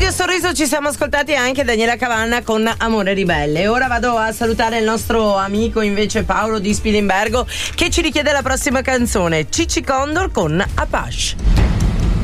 Radio Sorriso ci siamo ascoltati anche Daniela Cavanna con Amore Ribelle. E ora vado a salutare il nostro amico invece Paolo di Spilimbergo, che ci richiede la prossima canzone, Cicci Condor con Apache.